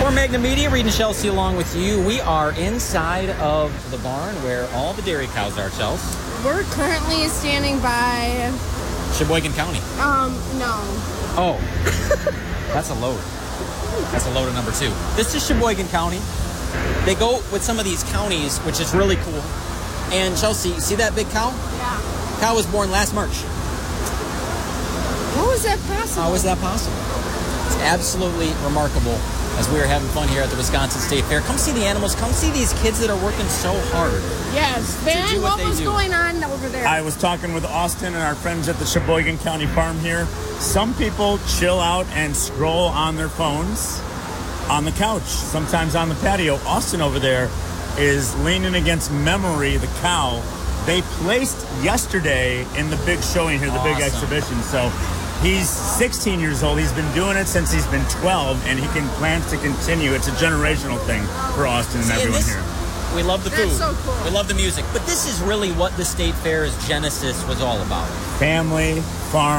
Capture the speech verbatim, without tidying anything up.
For Magna Media, Reed and Chelsea along with you. We are inside of the barn where all the dairy cows are, Chelsea. We're currently standing by... Sheboygan County. Um, no. Oh, that's a load. That's a load of number two. This is Sheboygan County. They go with some of these counties, which is really cool. And Chelsea, you see that big cow? Yeah. Cow was born last March. How is that possible? How is that possible? It's absolutely remarkable as we are having fun here at the Wisconsin State Fair. Come see the animals. Come see these kids that are working so hard. Yes. Ben, what what they was do. going on over there? I was talking with Austin and our friends at the Sheboygan County Farm here. Some people chill out and scroll on their phones on the couch, sometimes on the patio. Austin over there is leaning against Memory, the cow. They placed yesterday in the big showing here, the Awesome. big exhibition. So he's sixteen years old. He's been doing it since he's been twelve, and he can plans to continue. It's a generational thing for Austin and See, and everyone this- here. We love the That's food. so cool. We love the music. But this is really what the State Fair's genesis was all about. Family, farm.